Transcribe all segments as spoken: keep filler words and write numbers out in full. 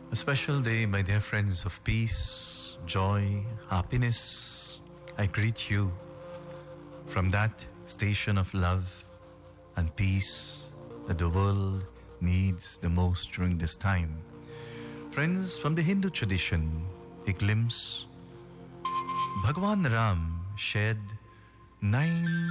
A special day, my dear friends of peace, joy, happiness. I greet you from that station of love and peace that the world needs the most during this time. Friends, from the Hindu tradition, a glimpse, Bhagwan Ram shared nine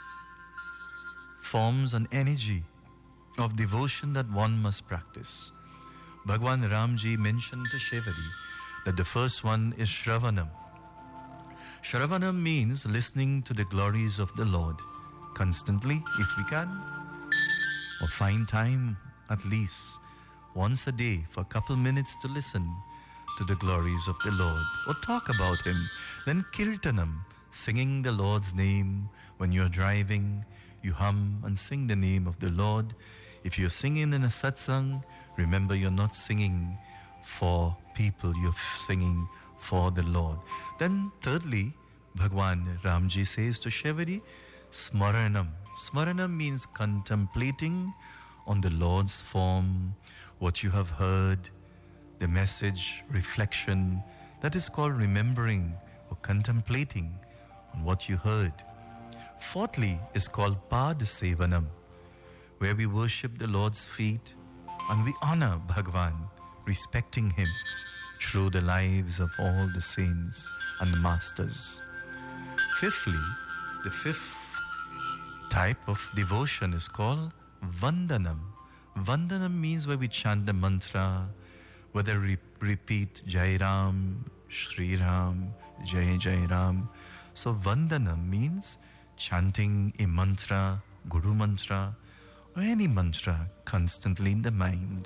forms and energy of devotion that one must practice. Bhagwan Ramji mentioned to Shevari that the first one is Shravanam. Shravanam means listening to the glories of the Lord constantly, if we can, or find time at least once a day for a couple minutes to listen to the glories of the Lord or talk about Him. Then Kirtanam, singing the Lord's name. When you're driving, you hum and sing the name of the Lord. If you're singing in a satsang, remember you're not singing for people, you're singing for the Lord. Then thirdly, Bhagwan Ramji says to Shevari, Smaranam. Smaranam means contemplating on the Lord's form, what you have heard, the message, reflection. That is called remembering or contemplating on what you heard. Fourthly is called Pad Sevanam, where we worship the Lord's feet and we honor Bhagwan, respecting Him through the lives of all the saints and the masters. Fifthly, the fifth type of devotion is called Vandanam. Vandanam means where we chant the mantra, whether we repeat Jai Ram, Shri Ram, Jai Jai Ram. So Vandanam means chanting a mantra, Guru mantra, or any mantra constantly in the mind.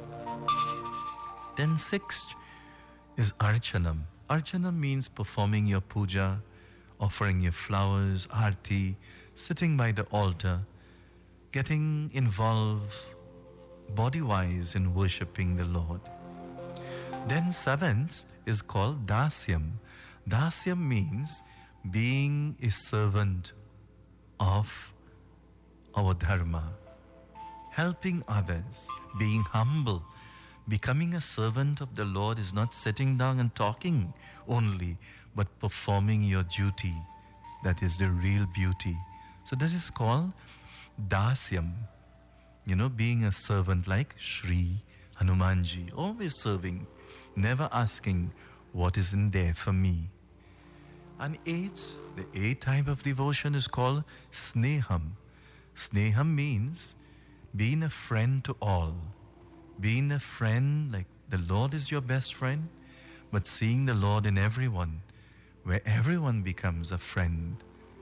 Then sixth is Archanam. Archanam means performing your puja, offering your flowers, arti, sitting by the altar, getting involved body-wise in worshipping the Lord. Then seventh is called Dasyam. Dasyam means being a servant of our dharma, helping others, being humble. Becoming a servant of the Lord is not sitting down and talking only, but performing your duty. That is the real beauty. So that is called Dasyam. You know, being a servant like Shri Hanumanji, always serving, never asking what is in there for me. And eighth, the eighth type of devotion is called Sneham. Sneham means being a friend to all. Being a friend, like the Lord is your best friend, but seeing the Lord in everyone, where everyone becomes a friend.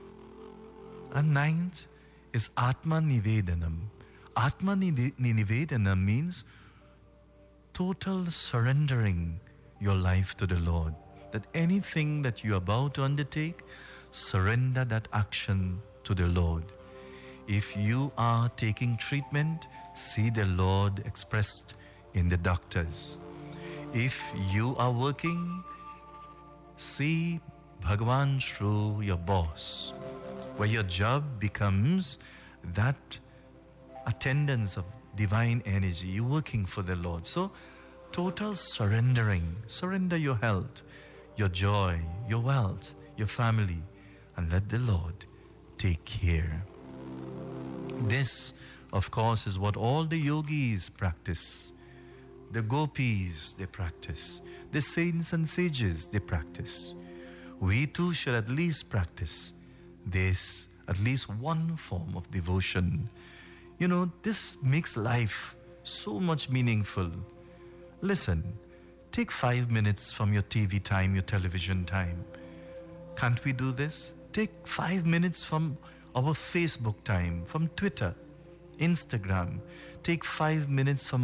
And ninth is Atma Nivedanam. Atma Nivedanam means total surrendering your life to the Lord. That anything that you are about to undertake, surrender that action to the Lord. If you are taking treatment, see the Lord expressed in the doctors. If you are working, see Bhagwan through your boss, where your job becomes that attendance of divine energy. You're working for the Lord. So, total surrendering. Surrender your health, your joy, your wealth, your family, and let the Lord take care. This, of course, is what all the yogis practice. The gopis, they practice. The saints and sages, they practice. We too should at least practice this, at least one form of devotion. You know, this makes life so much meaningful. Listen, take five minutes from your T V time, your television time. Can't we do this? Take five minutes from our Facebook time, from Twitter, Instagram. Take five minutes from